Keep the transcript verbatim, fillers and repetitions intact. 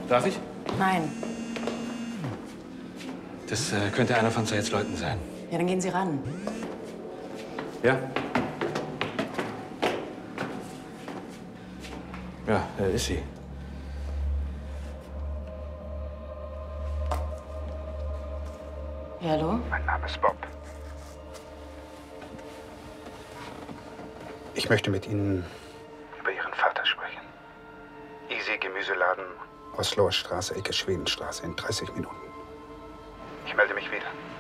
Darf ich? Nein. Das äh, könnte einer von Saids Leuten sein. Ja, dann gehen Sie ran. Ja? Ja, da ist sie. Ja, hallo? Mein Name ist Bob. Ich möchte mit Ihnen über Ihren Vater sprechen. Easy Gemüseladen, Osloer Straße, Ecke Schwedenstraße in dreißig Minuten. Ich melde mich wieder.